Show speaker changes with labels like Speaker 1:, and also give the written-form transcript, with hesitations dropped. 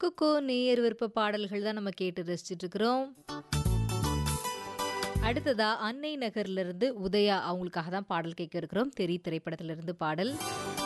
Speaker 1: குக்கு நேயர் விருப்ப பாடல்கள் தான் நம்ம கேட்டு ரசிச்சுட்டு இருக்கிறோம். அடுத்ததா அன்னை நகர்ல இருந்து உதயா அவங்களுக்காக தான் பாடல் கேட்க இருக்கிறோம். தெரி திரைப்படத்திலிருந்து பாடல்.